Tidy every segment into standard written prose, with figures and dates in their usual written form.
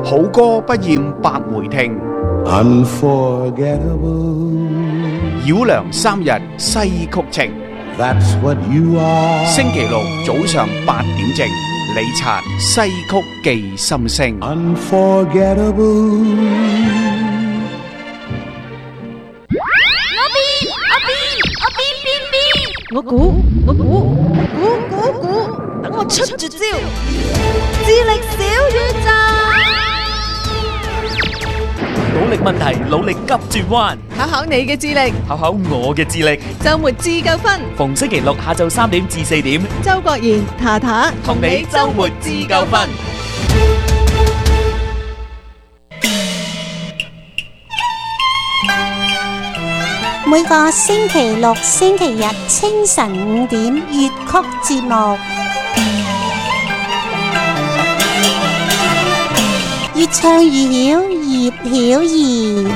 好歌不厭百回聽。 Unforgettable. 繞梁三日西曲情。 That's what you are. 星期六早上8點正，李察西曲記心聲。 Unforgettable. 我估，等我出絕招，智力小宇宙， 努力問題，努力急轉彎， 考你嘅智力， 考我嘅智力。 周末自救分， 逢星期六下晝3點至4點， 周國賢、塔塔同你周末自救分。 每個星期六、星期日清晨5點粵曲節目，越唱越曉，葉曉儀。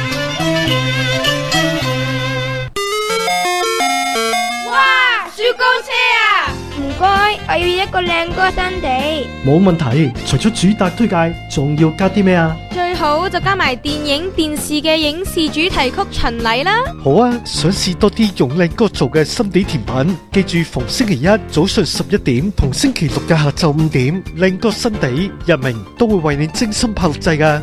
哇！雪糕車啊！唔該，我要一個靚歌新地。 冇問題，除咗主打推介，仲要加啲咩啊？ 最好就加埋電影、電視嘅影視主題曲巡禮啦。 好啊，想試多啲用靚歌做嘅心地甜品，記住逢星期一早上11點同星期六嘅下晝5點，靚歌新地日明都會為你精心拍錄製㗎。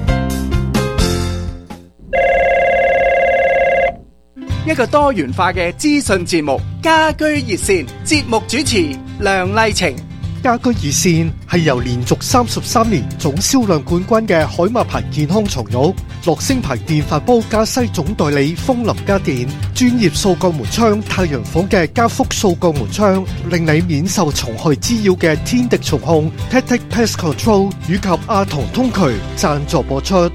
一個多元化嘅資訊節目，家居熱線，節目主持梁麗晴。 家居熱線係由連續33年總銷量冠軍嘅海馬牌健康床褥、樂聲牌電飯煲加西總代理楓林家電、專業掃鋼門窗太陽房嘅加福掃鋼門窗，令你免受蟲害滋擾嘅天敵蟲控 Tactic Pest Control 以及阿童通渠贊助播出。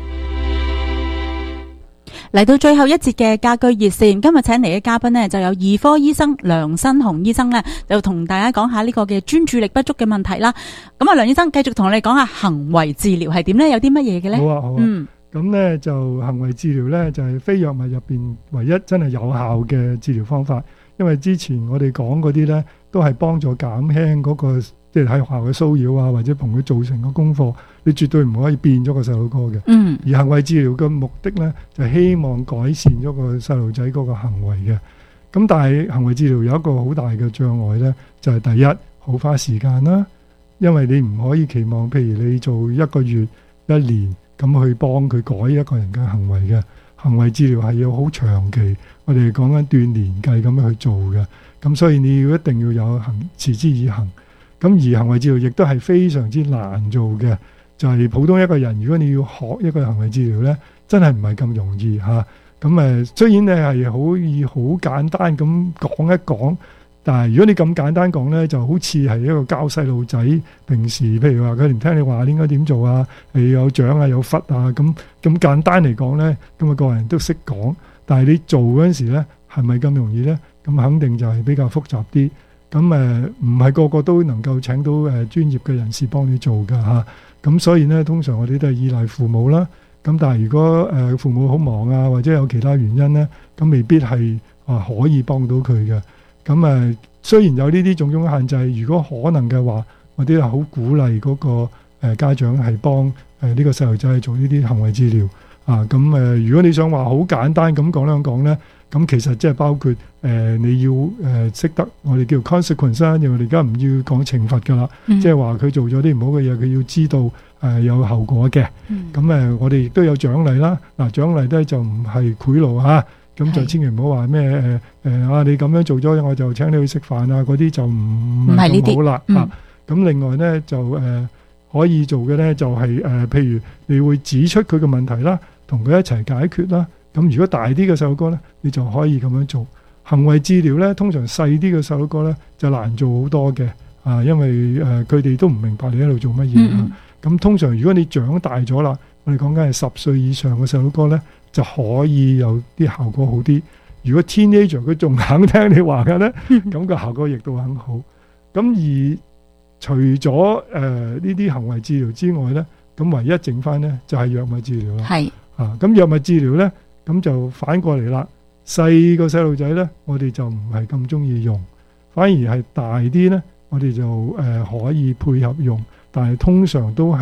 嚟到最後一節嘅家居熱線，今日請嚟嘅嘉賓呢，就有兒科醫生梁新雄醫生呢，就同大家講下呢個嘅專注力不足嘅問題啦。咁啊，梁醫生繼續同我哋講下行為治療係點呢？有啲乜嘢嘅呢？ 好啊，好啊。咁呢就行為治療呢，就係非藥物入邊唯一真係有效嘅治療方法。因為之前我哋講嗰啲呢，都係幫助減輕嗰個即係喺學校嘅騷擾啊，或者同佢造成嘅功課，你絕對唔可以變咗個細路哥嘅。而行為治療嘅目的呢，就係希望改善咗個細路仔嗰個行為嘅。咁但係行為治療有一個好大嘅障礙呢，就係第一，好花時間啦。因為你唔可以期望，譬如你做1個月、1年咁去幫佢改一個人嘅行為嘅。行為治療係要好長期，我哋講緊斷年計咁樣去做嘅。咁所以你要一定要有持之以恆。咁而行為治療亦都係非常之難做嘅，就係普通一個人，如果你要學一個行為治療呢，真係唔係咁容易嚇。咁雖然你係可以好簡單咁講一講，但係如果你咁簡單講呢，就好似係一個教細路仔平時，譬如話佢唔聽你話，你應該點做啊？係有獎啊，有罰啊，咁簡單嚟講呢，咁個人都識講。但係你做嗰陣時呢，係咪咁容易呢？咁肯定就係比較複雜啲。咁唔係個個都能夠請到專業嘅人士幫你做㗎嚇。咁所以呢，通常我哋都係依賴父母啦。咁但係如果父母好忙啊，或者有其他原因呢，咁未必係可以幫到佢嘅。咁雖然有呢啲種種限制，如果可能嘅話，我哋係好鼓勵嗰個家長係幫呢個細路仔做呢啲行為治療啊。咁如果你想話好簡單咁講兩講呢，咁其實即係包括你要識得我哋叫 consequence 啦，因為我哋而家唔要講懲罰㗎啦，即係話佢做咗啲唔好嘅嘢，佢要知道有後果嘅。咁我哋亦都有獎勵啦。嗱，獎勵咧就唔係賄賂嚇，咁就千祈唔好話咩你咁樣做咗，我就請你去食飯啊，嗰啲就唔係咁好啦嚇。咁另外咧就可以做嘅咧就係譬如你會指出佢嘅問題啦，同佢一齊解決啦。咁如果大啲嘅細路哥咧，你就可以咁樣做。行為治療咧，通常細啲嘅細路哥咧就難做好多嘅因為佢哋都唔明白你喺度做乜嘢。咁通常如果你長大咗啦，我哋講緊係10歲以上嘅細路哥咧，就可以有啲效果好啲。如果 teenager 佢仲肯聽你話嘅咧，咁個效果亦都很好。咁而除咗呢啲行為治療之外咧，咁唯一剩翻咧就係藥物治療啦。係咁藥物治療咧。咁就反過嚟啦，細個細路仔咧，我哋就唔係咁中意用，反而係大啲咧，我哋就可以配合用，但係通常都係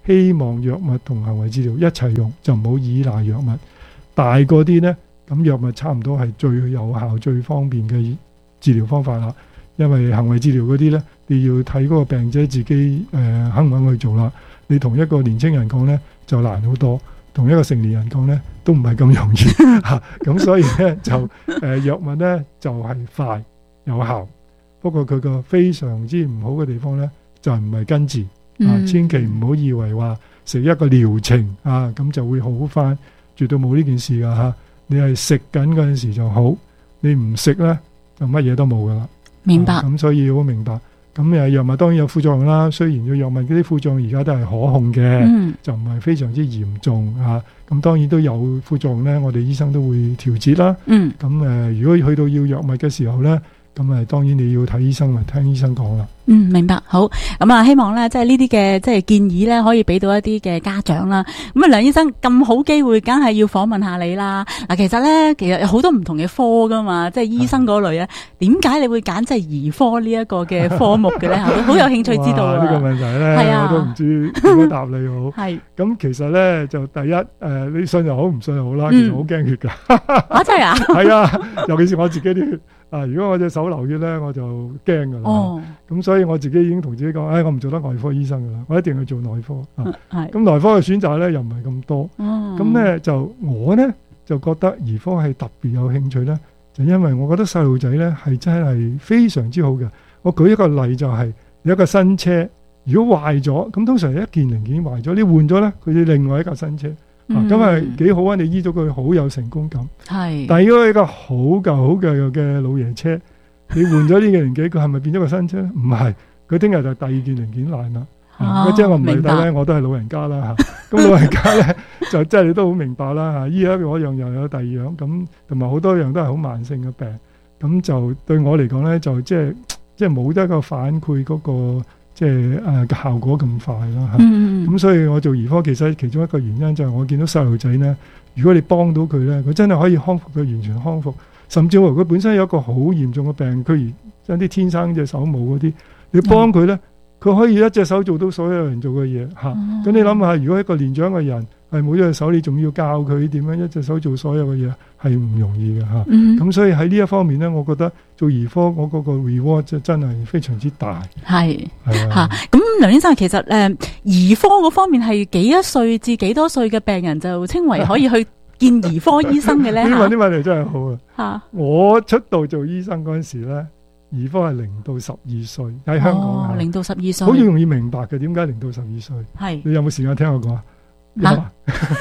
希望藥物同行為治療一齊用，就唔好依賴藥物。大個啲呢，咁藥物差唔多係最有效、最方便嘅治療方法啦。因為行為治療嗰啲呢，你要睇嗰個病者自己肯唔肯去做啦。你同一個年青人講呢，就難好多，同一個成年人講呢，都唔係咁容易咁所以呢，就藥物呢，就係快有效，不過佢個非常之唔好嘅地方呢，就唔係根治千祈唔好以為話食一個療程咁就會好返，絕對冇呢件事噶吓。你係食緊嗰陣時就好，你唔食呢，就乜嘢都冇噶啦。 明白。 咁所以好明白。咁藥物當然有副作用啦，雖然藥物嗰啲副作用而家都係可控嘅，就唔係非常之嚴重咁當然都有副作用呢，我哋醫生都會調節啦。咁如果去到要藥物嘅時候呢，咁當然你要睇醫生，咪聽醫生講啦。 明白。好，咁希望咧，即係呢啲嘅即係建議咧，可以俾到一啲嘅家長啦。咁梁醫生咁好機會，梗係要訪問下你啦。嗱，其實有好多唔同嘅科噶嘛，即係醫生嗰類咧，點解你會揀即係兒科呢一個嘅科目嘅咧？好有興趣知道啊！ 呢個問題咧，我都唔知點樣答你好。係咁，其實咧就第一，你信又好，唔信又好啦。其實好驚血噶。 真係啊？ 係啊，尤其是我自己啲血。如果我隻手流血咧，我就驚噶啦。咁所以我自己已經同自己講，我唔做得外科醫生噶啦，我一定去做內科。咁內科嘅選擇咧又唔係咁多。咁咧我咧就覺得兒科係特別有興趣咧，就因為我覺得細路仔咧係真係非常之好嘅。我舉一個例就係有一個新車，如果壞咗，咁通常一件零件壞咗，你換咗咧，佢要另外一架新車。咁係幾好啊！你醫咗佢好有成功感。係，但係如果一個好舊嘅老爺車，你換咗呢個零件，佢係咪變咗個新車咧？唔係，佢聽日就第二件零件爛啦。即係我唔理得咧，我都係老人家啦吓。咁老人家咧就即係你都好明白啦吓。醫一嗰樣又有第二樣，咁同埋好多樣都係好慢性嘅病。咁就對我嚟講咧，就即係冇得一個反饋嗰個。即係效果咁快啦嚇，咁所以我做兒科其實其中一個原因就係我見到細路仔呢，如果你幫到佢呢，佢真係可以康復到完全康復，甚至乎佢本身有一個好嚴重嘅病，佢有啲天生隻手冇嗰啲，你幫佢呢，佢可以一隻手做到所有人做嘅嘢嚇。咁你諗下，如果一個年長嘅人係冇咗隻手，你仲要教佢點樣一隻手做所有嘅嘢，係唔容易嘅嚇。咁所以喺呢一方面呢，我覺得做兒科我嗰個 reward 真係非常之大。係嚇。咁梁醫生其實兒科嗰方面係幾多歲至幾多歲嘅病人就稱為可以去見兒科醫生嘅咧？ 呢啲問題真係好啊！嚇，我出道做醫生嗰陣時咧，兒科係0到12歲喺香港。 0到12歲， 好容易明白嘅。點解0到12歲？係你有冇時間聽我講啊？嚇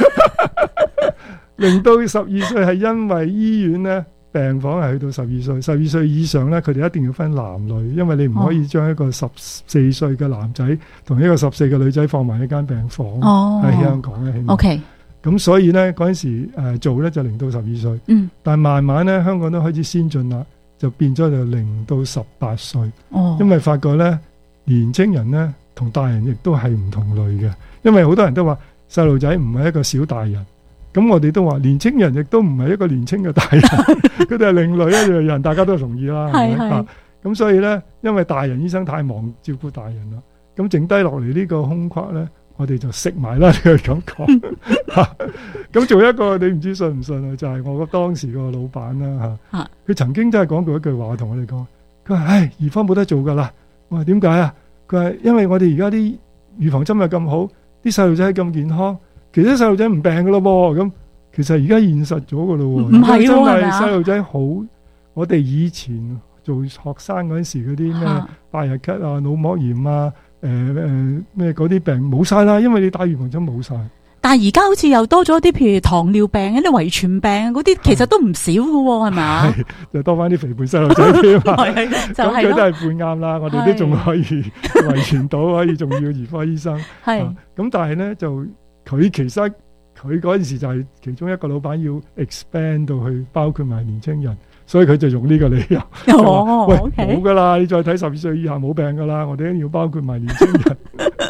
，0到12歲係因為醫院咧病房係去到12歲，12歲以上咧佢哋一定要分男女，因為你唔可以將一個14歲嘅男仔同一個14嘅女仔放埋一間病房。喺香港咧。OK。咁所以咧嗰陣時做咧就0到12歲。但係慢慢咧香港都開始先進啦，就變咗就0到18歲。因為發覺咧年青人咧同大人亦都係唔同類嘅，因為好多人都話。細路仔唔係一個小大人，咁我哋都話年青人亦都唔係一個年青嘅大人，佢哋係另類一樣人，大家都同意啦。係係。咁所以咧，因為大人醫生太忙照顧大人啦，咁剩低落嚟呢個空隙咧，我哋就食埋啦。佢咁講，咁做一個你唔知信唔信啊？就係我當時個老闆啦吓，佢曾經真係講過一句話同我哋講，佢話唉，兒科冇得做噶啦。我話點解啊？佢話因為我哋而家啲預防針又咁好。啲細路仔咁健康，其實細路仔唔病噶咯噃，咁其實而家現實咗噶咯，唔係真係細路仔好。我哋以前做學生嗰陣時嗰啲咩百日咳啊、腦膜炎啊、咩嗰啲病冇晒啦，因為你打預防針冇晒。 但係而家好似又多咗啲，譬如糖尿病、一啲遺傳病嗰啲，其實都唔少噶，係咪啊？就多翻啲肥胖細路仔添啊！咁佢都係判啱啦，我哋都仲可以遺傳到，可以仲要兒科醫生。係咁，但係咧就佢其實佢嗰陣時就係其中一個老闆要 expand 到去包括埋年青人，所以佢就用呢個理由。喂，冇噶啦，你再睇12歲以下冇病噶啦，我哋一定要包括埋年青人。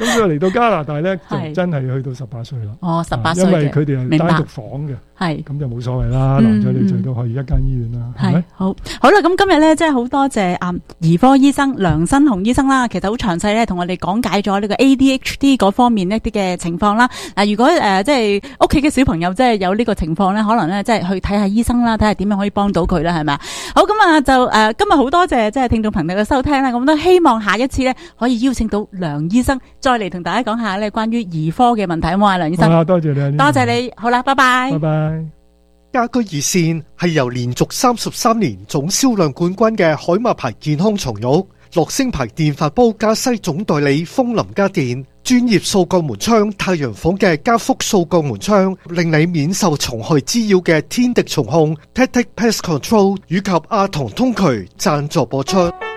咁所以嚟到加拿大咧，就係真係去到18歲啦。 哦18歲嘅因為佢哋係明白單獨房嘅， 係咁就冇所謂啦。男仔女仔都可以一間醫院啦，係咪係？好啦，咁今日咧，真係好多謝兒科醫生梁新鴻醫生啦。其實好詳細咧，同我哋講解咗呢個 ADHD 嗰方面一啲嘅情況啦。嗱，如果即係屋企嘅小朋友即係有呢個情況咧，可能咧即係去睇下醫生啦，睇下點樣可以幫到佢啦，係咪啊？好，咁啊就今日好多謝即係聽眾朋友嘅收聽啦。咁都希望下一次咧可以邀請到梁醫生再嚟同大家講下咧關於兒科嘅問題，好唔好啊，梁醫生？ 好啊，多謝你， 多謝你。好啦，拜拜。 拜拜。 家居熱線係由連續33年總銷量冠軍嘅海馬牌健康床褥、樂聲牌電飯煲加西總代理風林家電、專業掃鋼門窗太陽房嘅加福掃鋼門窗，令你免受蟲害滋擾嘅天敵蟲控 Tactic Pest Control 以及阿童通渠贊助播出。